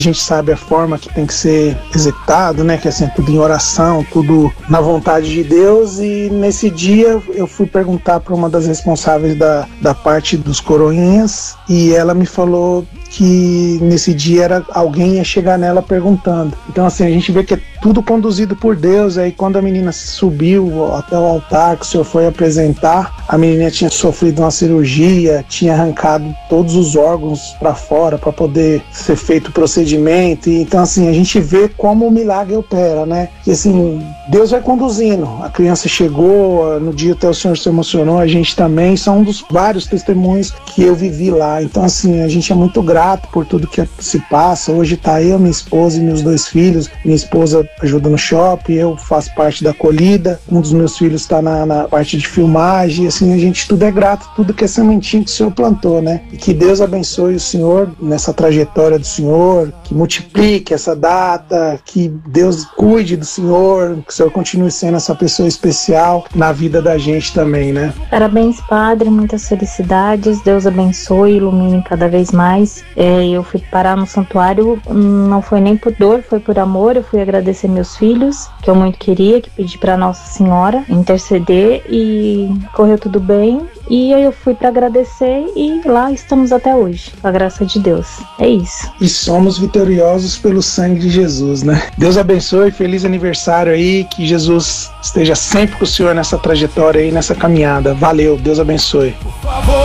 A gente sabe a forma que tem que ser executado, né? Que é assim, tudo em oração, tudo na vontade de Deus. E nesse dia eu fui perguntar para uma das responsáveis da parte dos coroinhas e ela me falou que nesse dia alguém ia chegar nela perguntando. Então assim, a gente vê que é tudo conduzido por Deus. Aí quando a menina subiu até o altar, que o senhor foi apresentar, a menina tinha sofrido uma cirurgia, tinha arrancado todos os órgãos para fora para poder ser feito o procedimento. E, então assim, a gente vê como o milagre opera, né? E assim, Deus vai conduzindo. A criança chegou, no dia até o senhor se emocionou, a gente também, são um dos vários testemunhos que eu vivi lá. Então assim, a gente é muito grato por tudo que se passa. Hoje tá eu, minha esposa e meus 2 filhos. Minha esposa ajuda no shopping, eu faço parte da acolhida, um dos meus filhos está na parte de filmagem. Assim, a gente tudo é grato, tudo que é sementinha que o senhor plantou, né? E que Deus abençoe o senhor nessa trajetória do senhor, que multiplique essa data, que Deus cuide do senhor, que o senhor continue sendo essa pessoa especial na vida da gente também, né? Parabéns, padre, muitas felicidades, Deus abençoe, ilumine cada vez mais. Eu fui parar no santuário, não foi nem por dor, foi por amor. Eu fui agradecer meus filhos, que eu muito queria, que pedi para Nossa Senhora interceder, e correu tudo bem. E aí eu fui para agradecer e lá estamos até hoje, com a graça de Deus. É isso. E somos vitoriosos pelo sangue de Jesus, né? Deus abençoe, feliz aniversário aí, que Jesus esteja sempre com o senhor nessa trajetória aí, nessa caminhada. Valeu, Deus abençoe. Por favor,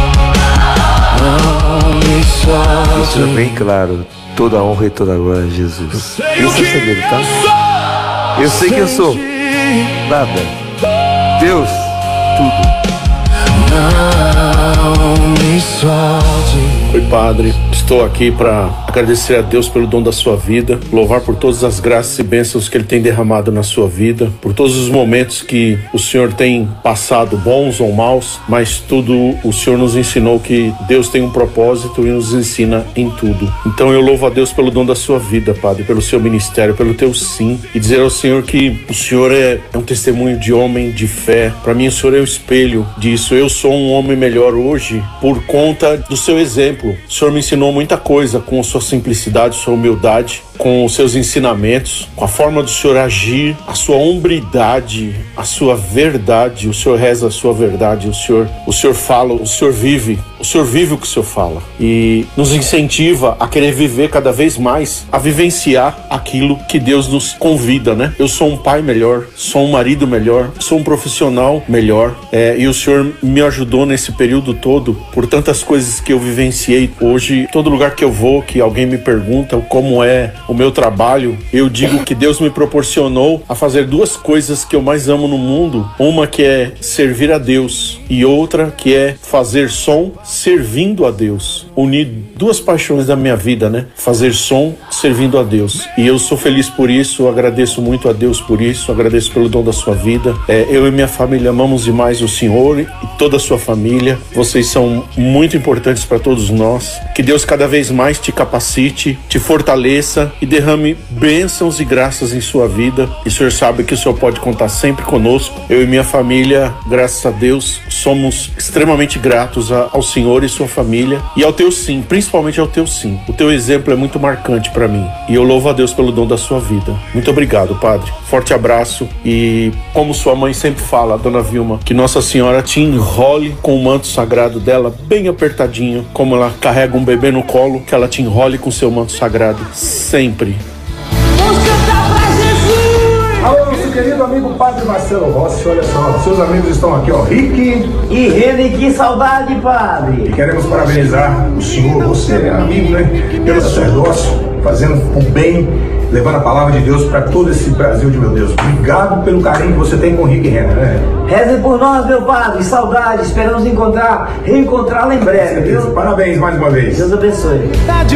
isso é bem claro. Toda a honra e toda a glória a Jesus. Esse é o segredo, tá? Eu sei que eu sou nada. Deus, tudo. Não me solte. Oi, padre. Estou aqui para agradecer a Deus pelo dom da sua vida, louvar por todas as graças e bênçãos que Ele tem derramado na sua vida, por todos os momentos que o Senhor tem passado, bons ou maus, mas tudo o Senhor nos ensinou que Deus tem um propósito e nos ensina em tudo. Então eu louvo a Deus pelo dom da sua vida, padre, pelo seu ministério, pelo teu sim, e dizer ao Senhor que o Senhor é um testemunho de homem de fé. Para mim o Senhor é o espelho disso. Eu sou um homem melhor hoje por conta do seu exemplo. O Senhor me ensinou muita coisa com a sua simplicidade, sua humildade, com os seus ensinamentos, com a forma do Senhor agir, a sua hombridade, a sua verdade. O Senhor reza a sua verdade, o Senhor fala, o Senhor vive o que o Senhor fala e nos incentiva a querer viver cada vez mais, a vivenciar aquilo que Deus nos convida, né? Eu sou um pai melhor, sou um marido melhor, sou um profissional melhor, e o Senhor me ajudou nesse período todo por tantas coisas que eu vivenciei. Hoje, todo lugar que eu vou, que alguém me pergunta como é o meu trabalho, eu digo que Deus me proporcionou a fazer 2 coisas que eu mais amo no mundo. Uma que é servir a Deus e outra que é fazer som servindo a Deus. Unir 2 paixões da minha vida, né? Fazer som servindo a Deus. E eu sou feliz por isso, eu agradeço muito a Deus por isso, agradeço pelo dom da sua vida. Eu e minha família amamos demais o Senhor e toda a sua família. Vocês são muito importantes para todos nós. Que Deus cada vez mais te capacite, te fortaleça e derrame bênçãos e graças em sua vida. E o Senhor sabe que o Senhor pode contar sempre conosco. Eu e minha família, graças a Deus, somos extremamente gratos ao Senhor e sua família e ao teu sim, principalmente ao teu sim. O teu exemplo é muito marcante para mim e eu louvo a Deus pelo dom da sua vida. Muito obrigado, Padre. Forte abraço e, como sua mãe sempre fala, Dona Vilma, que Nossa Senhora te enrole com o manto sagrado dela bem apertadinho, como ela carrega um bebê no colo, que ela te enrole com seu manto sagrado sempre. Vamos cantar pra Jesus! Alô, nosso querido amigo Padre Marcelo Rossi, olha só, seus amigos estão aqui, ó, Rick e Rene, que saudade, padre! E queremos parabenizar o senhor, você é amigo, né, pelo sacerdócio, fazendo o bem, levando a palavra de Deus para todo esse Brasil de meu Deus. Obrigado pelo carinho que você tem com o Rick e Rene, né? Reze por nós, meu padre, saudade, esperamos reencontrá-lo em breve, viu? Parabéns mais uma vez. Deus abençoe.